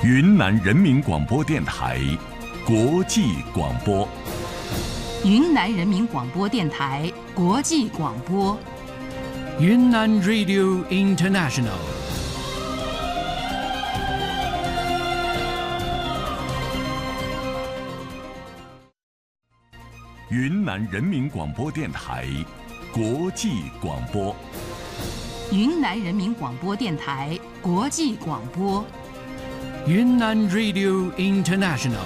云南人民广播电台国际广播。 云南人民广播电台国际广播。 云南 Radio International。 云南人民广播电台国际广播。 云南人民广播电台国际广播。 云南 Radio International。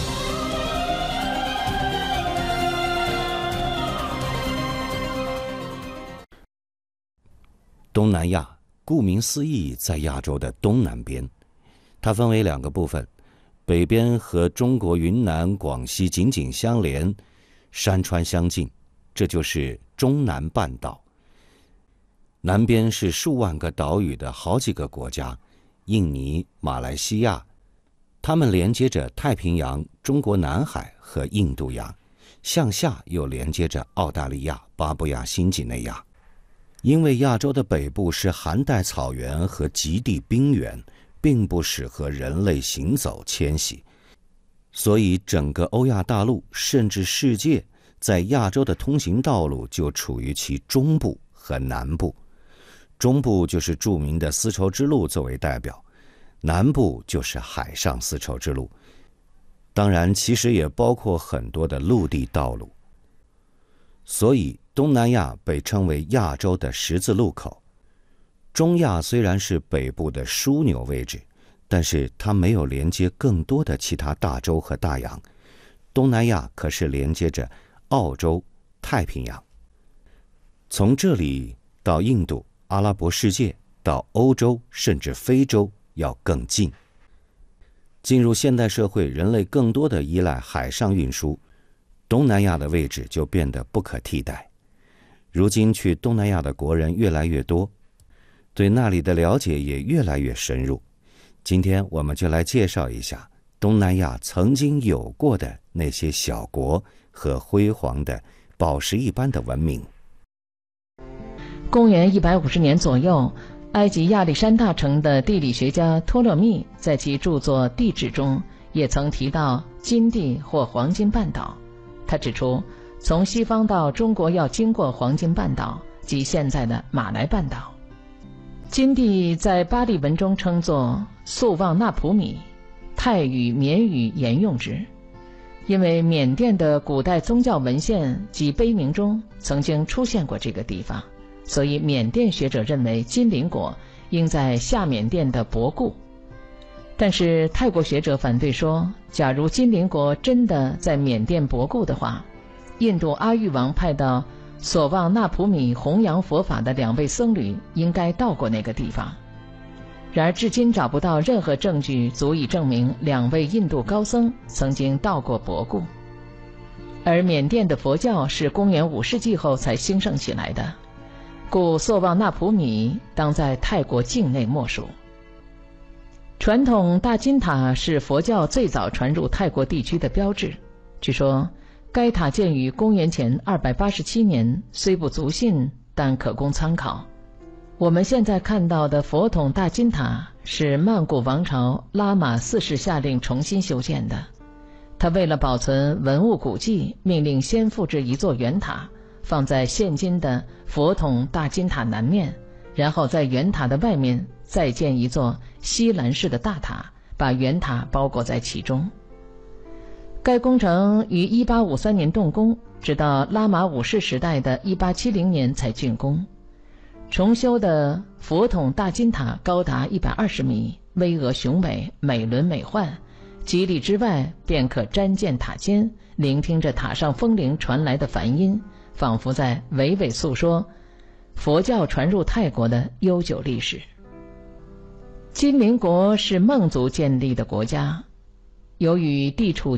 东南亚顾名思义，在亚洲的东南边，它分为两个部分，北边和中国云南、广西紧紧相连，山川相近，这就是中南半岛。南边是数万个岛屿的好几个国家，印尼、马来西亚，它们连接着太平洋、中国南海和印度洋，向下又连接着澳大利亚、巴布亚新几内亚。因为亚洲的北部是寒带草原和极地冰原，并不适合人类行走迁徙，所以整个欧亚大陆甚至世界在亚洲的通行道路就处于其中部和南部。中部就是著名的丝绸之路作为代表，南部就是海上丝绸之路，当然其实也包括很多的陆地道路。所以东南亚被称为亚洲的十字路口。中亚虽然是北部的枢纽位置，但是它没有连接更多的其他大洲和大洋。东南亚可是连接着澳洲、太平洋。从这里到印度、阿拉伯世界，到欧洲甚至非洲要更近。进入现代社会，人类更多的依赖海上运输，东南亚的位置就变得不可替代。如今去东南亚的国人越来越多，对那里的了解也越来越深入。今天我们就来介绍一下东南亚曾经有过的那些小国和辉煌的宝石一般的文明。 公元150年左右，埃及亚历山大城的地理学家托勒密在其著作《地质》中也曾提到金地或黄金半岛。他指出，从西方到中国要经过黄金半岛，即现在的马来半岛。金地在巴利文中称作素旺纳普米，泰语、缅语沿用之。因为缅甸的古代宗教文献及碑铭中曾经出现过这个地方，所以缅甸学者认为金邻国应在下缅甸的博固。但是泰国学者反对说，假如金邻国真的在缅甸博固的话，印度阿育王派到索旺纳普米弘扬佛法的2位僧侣应该到过那个地方。然而至今找不到任何证据足以证明2位印度高僧曾经到过博固。而缅甸的佛教是公元5世纪后才兴盛起来的，故索旺纳普米当在泰国境内莫属。传统大金塔是佛教最早传入泰国地区的标志。据说该塔建于公元前287年，虽不足信，但可供参考。我们现在看到的佛统大金塔是曼谷王朝拉玛4世下令重新修建的。他为了保存文物古迹，命令先复制一座圆塔，放在现今的佛统大金塔南面，然后在圆塔的外面再建一座西兰式的大塔，把圆塔包裹在其中。该工程于1853年动工，直到拉玛5世时代的1870年才竣工。重修的佛统大金塔高达120米，巍峨雄伟，美轮美奂。几里之外便可瞻见塔尖，聆听着塔上风铃传来的梵音，仿佛在娓娓诉说佛教传入泰国的悠久历史。金邻国是孟族建立的国家，由于地处